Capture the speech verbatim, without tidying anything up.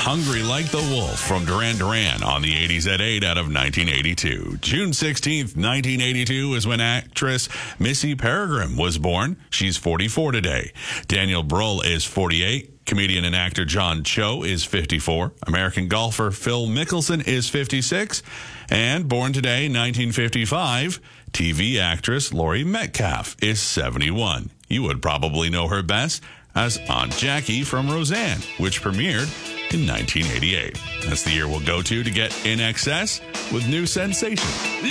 Hungry Like the Wolf from Duran Duran on the eighties at eight out of nineteen eighty-two. June sixteenth, nineteen eighty-two is when actress Missy Peregrine was born. She's forty-four today. Daniel Bruhl is forty-eight. Comedian and actor John Cho is fifty-four. American golfer Phil Mickelson is fifty-six. And born today, nineteen fifty-five, T V actress Laurie Metcalf is seventy-one. You would probably know her best as Aunt Jackie from Roseanne, which premiered in nineteen eighty-eight. That's the year we'll go to to get In Excess with New Sensation.